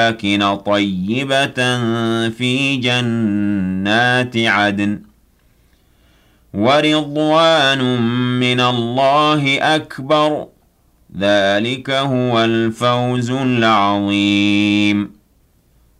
ومساكن طيبة في جنات عدن ورضوان من الله أكبر ذلك هو الفوز العظيم